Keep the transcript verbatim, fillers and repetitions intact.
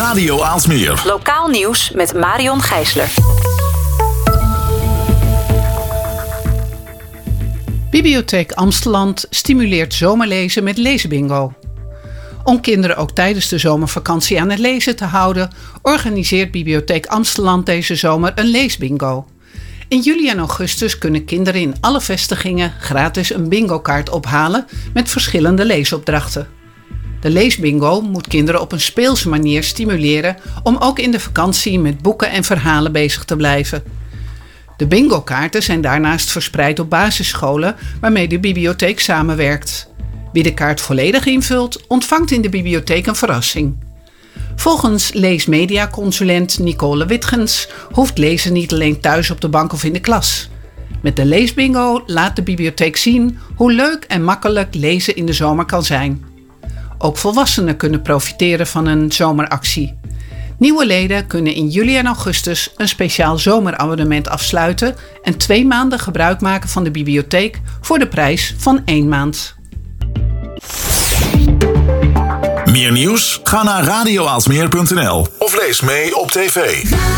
Radio Aalsmeer. Lokaal nieuws met Marion Gijsler. Bibliotheek Amsteland stimuleert zomerlezen met leesbingo. Om kinderen ook tijdens de zomervakantie aan het lezen te houden, organiseert Bibliotheek Amsteland deze zomer een leesbingo. In juli en augustus kunnen kinderen in alle vestigingen gratis een bingo-kaart ophalen met verschillende leesopdrachten. De leesbingo moet kinderen op een speelse manier stimuleren om ook in de vakantie met boeken en verhalen bezig te blijven. De bingo-kaarten zijn daarnaast verspreid op basisscholen waarmee de bibliotheek samenwerkt. Wie de kaart volledig invult, ontvangt in de bibliotheek een verrassing. Volgens leesmediaconsulent Nicole Witgens hoeft lezen niet alleen thuis op de bank of in de klas. Met de leesbingo laat de bibliotheek zien hoe leuk en makkelijk lezen in de zomer kan zijn. Ook volwassenen kunnen profiteren van een zomeractie. Nieuwe leden kunnen in juli en augustus een speciaal zomerabonnement afsluiten en twee maanden gebruik maken van de bibliotheek voor de prijs van één maand. Meer nieuws? Ga naar radio aalsmeer punt n l of lees mee op tv.